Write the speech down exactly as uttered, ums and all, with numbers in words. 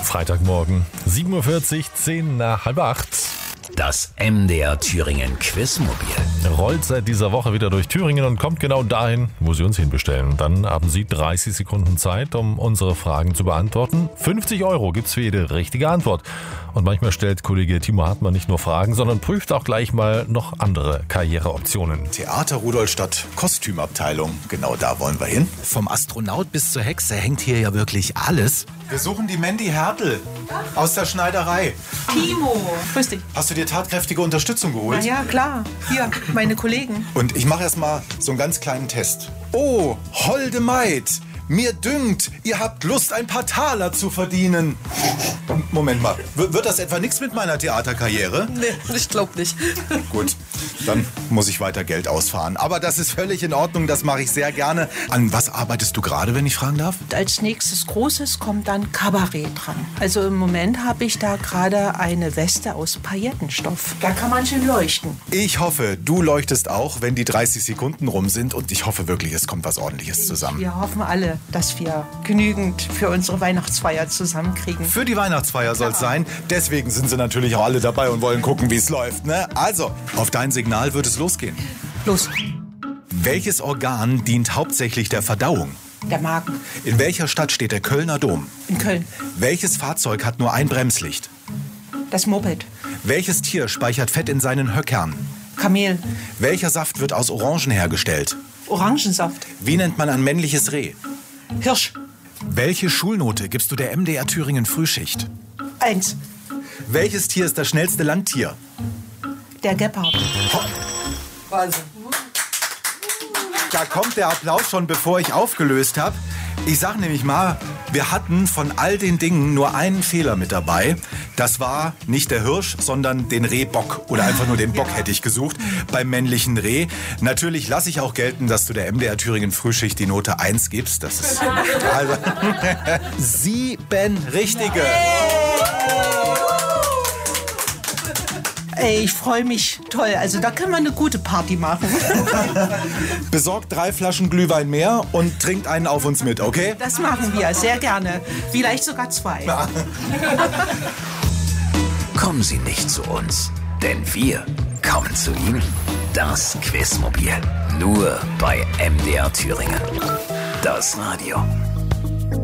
Freitagmorgen, sieben Uhr vierzig, zehn nach halb acht. Das M D R Thüringen Quizmobil Rollt seit dieser Woche wieder durch Thüringen und kommt genau dahin, wo Sie uns hinbestellen. Dann haben Sie dreißig Sekunden Zeit, um unsere Fragen zu beantworten. fünfzig Euro gibt's für jede richtige Antwort. Und manchmal stellt Kollege Timo Hartmann nicht nur Fragen, sondern prüft auch gleich mal noch andere Karriereoptionen. Theater Rudolstadt, Kostümabteilung, genau da wollen wir hin. Vom Astronaut bis zur Hexe hängt hier ja wirklich alles. Wir suchen die Mandy Hertel aus der Schneiderei. Timo, grüß dich. Hast du dir tatkräftige Unterstützung geholt? Na ja, klar. Hier, meine Kollegen. Und ich mache erst mal so einen ganz kleinen Test. Oh, holde Maid, mir dünkt, ihr habt Lust, ein paar Taler zu verdienen. Moment mal, w- wird das etwa nichts mit meiner Theaterkarriere? Nee, ich glaub nicht. Gut, dann muss ich weiter Geld ausfahren. Aber das ist völlig in Ordnung, das mache ich sehr gerne. An was arbeitest du gerade, wenn ich fragen darf? Als nächstes Großes kommt dann Kabarett dran. Also im Moment habe ich da gerade eine Weste aus Paillettenstoff. Da kann man schön leuchten. Ich hoffe, du leuchtest auch, wenn die dreißig Sekunden rum sind. Und ich hoffe wirklich, es kommt was Ordentliches zusammen. Wir hoffen alle, dass wir genügend für unsere Weihnachtsfeier zusammenkriegen. Für die Weihnachtsfeier soll es sein. Deswegen sind sie natürlich auch alle dabei und wollen gucken, wie es läuft. Ne? Also, auf dein Signal wird es losgehen. Los, Welches Organ dient hauptsächlich der Verdauung? der Magen In welcher Stadt steht der Kölner Dom? in Köln. Welches Fahrzeug hat nur ein Bremslicht? Das Moped. Welches Tier speichert Fett in seinen Höckern? Kamel. Welcher Saft wird aus Orangen hergestellt? Orangensaft. Wie nennt man ein männliches Reh? Hirsch. Welche Schulnote gibst du der M D R Thüringen Frühschicht? Eins. Welches Tier ist das schnellste Landtier? Der Gepard. Wahnsinn. Da kommt der Applaus schon, bevor ich aufgelöst habe. Ich sag nämlich mal, wir hatten von all den Dingen nur einen Fehler mit dabei. Das war nicht der Hirsch, sondern den Rehbock. Oder einfach nur den Bock hätte ich gesucht beim männlichen Reh. Natürlich lasse ich auch gelten, dass du der M D R Thüringen Frühschicht die Note eins gibst. Das ist also sieben richtige. Ey, ich freue mich toll. Also da können wir eine gute Party machen. Besorgt drei Flaschen Glühwein mehr und trinkt einen auf uns mit, okay? Das machen wir, sehr gerne. Vielleicht sogar zwei. kommen Sie nicht zu uns, denn wir kommen zu Ihnen. Das Quizmobil, nur bei M D R Thüringen. Das Radio.